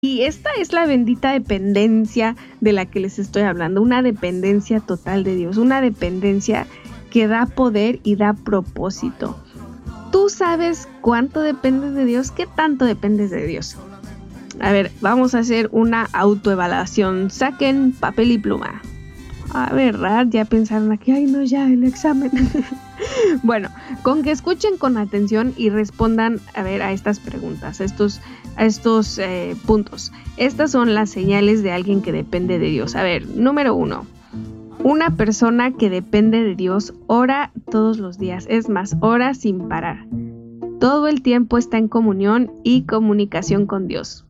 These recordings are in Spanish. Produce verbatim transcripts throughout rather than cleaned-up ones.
Y esta es la bendita dependencia de la que les estoy hablando, una dependencia total de Dios, una dependencia que da poder y da propósito. ¿Tú sabes cuánto dependes de Dios? ¿Qué tanto dependes de Dios? A ver, vamos a hacer una autoevaluación. Saquen papel y pluma. A ver, ya pensaron aquí, ay no, ya el examen. Bueno, con que escuchen con atención y respondan a ver a estas preguntas, a estos, a estos eh, puntos. Estas son las señales de alguien que depende de Dios. A ver, número uno. Una persona que depende de Dios ora todos los días, es más, ora sin parar. Todo el tiempo está en comunión y comunicación con Dios.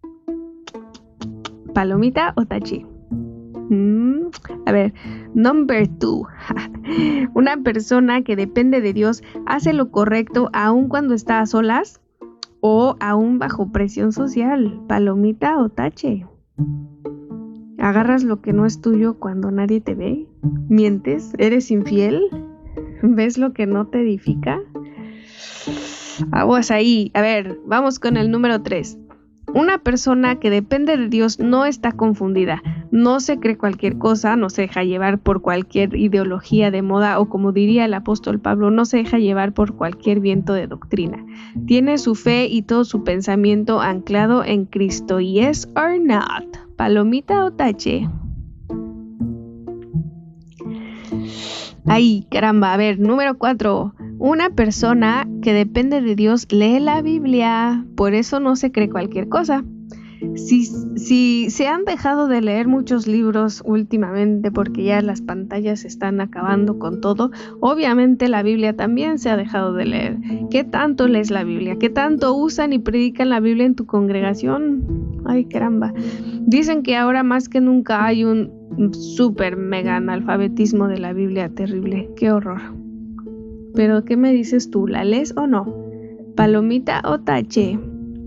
¿Palomita o tachi? Mm, a ver, number two. Una persona que depende de Dios hace lo correcto aun cuando está a solas o aún bajo presión social. ¿Palomita o tache? ¿Agarras lo que no es tuyo cuando nadie te ve? ¿Mientes? ¿Eres infiel? ¿Ves lo que no te edifica? Aguas ahí. A ver, vamos con el número tres. Una persona que depende de Dios no está confundida, no se cree cualquier cosa, no se deja llevar por cualquier ideología de moda o, como diría el apóstol Pablo, no se deja llevar por cualquier viento de doctrina. Tiene su fe y todo su pensamiento anclado en Cristo. ¿Yes or not? ¿Palomita o tache? Ay, caramba. A ver, número cuatro. Una persona que depende de Dios lee la Biblia, por eso no se cree cualquier cosa. Si, si se han dejado de leer muchos libros últimamente porque ya las pantallas están acabando con todo, obviamente la Biblia también se ha dejado de leer. ¿Qué tanto lees la Biblia? ¿Qué tanto usan y predican la Biblia en tu congregación? Ay, caramba. Dicen que ahora más que nunca hay un súper mega analfabetismo de la Biblia terrible. ¡Qué horror! Pero, ¿qué me dices tú? ¿La lees o no? ¿Palomita o tache?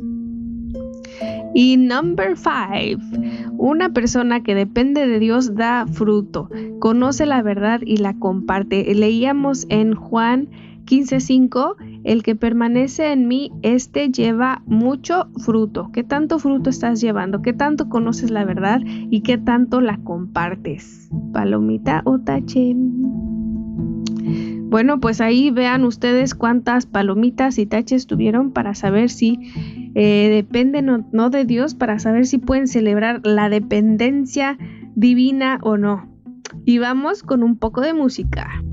Y number five. Una persona que depende de Dios da fruto, conoce la verdad y la comparte. Leíamos en Juan quince cinco, el que permanece en mí, este lleva mucho fruto. ¿Qué tanto fruto estás llevando? ¿Qué tanto conoces la verdad y qué tanto la compartes? ¿Palomita o tache? Bueno, pues ahí vean ustedes cuántas palomitas y taches tuvieron para saber si eh, dependen o no de Dios, para saber si pueden celebrar la dependencia divina o no. Y vamos con un poco de música.